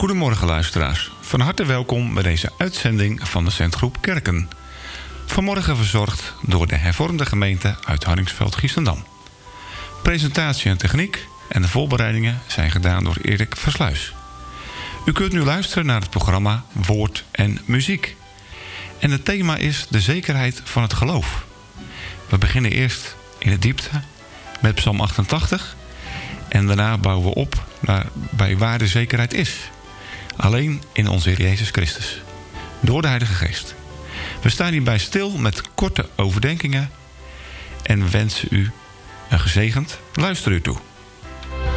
Goedemorgen luisteraars. Van harte welkom bij deze uitzending van de Zendgroep Kerken. Vanmorgen verzorgd door de hervormde gemeente uit Hardingsveld-Giessendam. Presentatie en techniek en de voorbereidingen zijn gedaan door Erik Versluis. U kunt nu luisteren naar het programma Woord en Muziek. En het thema is de zekerheid van het geloof. We beginnen eerst in de diepte met Psalm 88... en daarna bouwen we op bij waar de zekerheid is. Alleen in onze Heer Jezus Christus. Door de Heilige Geest. We staan hierbij stil met korte overdenkingen en wensen u een gezegend luisteruur toe.